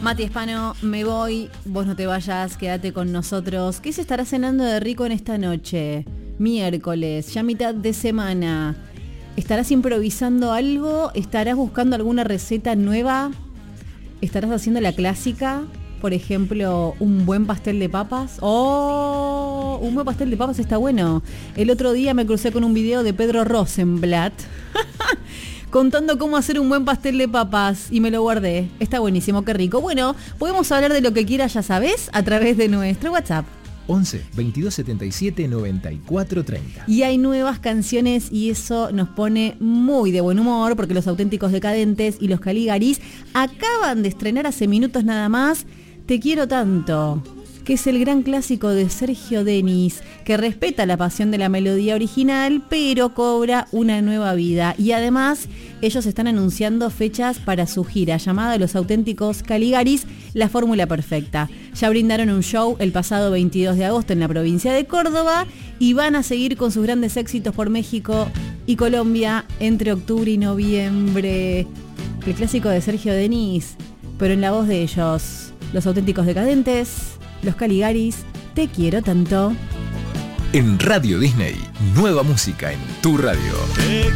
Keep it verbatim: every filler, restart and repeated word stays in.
Mati Espano, me voy, vos no te vayas, quédate con nosotros. ¿Qué se estará cenando de rico en esta noche? Miércoles, ya mitad de semana. ¿Estarás improvisando algo? ¿Estarás buscando alguna receta nueva? ¿Estarás haciendo la clásica? Por ejemplo, un buen pastel de papas. ¡Oh! Un buen pastel de papas está bueno. El otro día me crucé con un video de Pedro Rosenblatt contando cómo hacer un buen pastel de papas y me lo guardé. Está buenísimo, qué rico. Bueno, podemos hablar de lo que quieras, ya sabés, a través de nuestro WhatsApp. once, veintidós setenta y siete, noventa y cuatro treinta. Y hay nuevas canciones y eso nos pone muy de buen humor porque los Auténticos Decadentes y los Caligaris acaban de estrenar hace minutos nada más Te quiero tanto, que es el gran clásico de Sergio Denis, que respeta la pasión de la melodía original, pero cobra una nueva vida. Y además, ellos están anunciando fechas para su gira, llamada Los Auténticos Caligaris, la fórmula perfecta. Ya brindaron un show el pasado veintidós de agosto en la provincia de Córdoba y van a seguir con sus grandes éxitos por México y Colombia entre octubre y noviembre. El clásico de Sergio Denis, pero en la voz de ellos, Los Auténticos Decadentes, Los Caligaris, Te quiero tanto. En Radio Disney, nueva música en tu radio.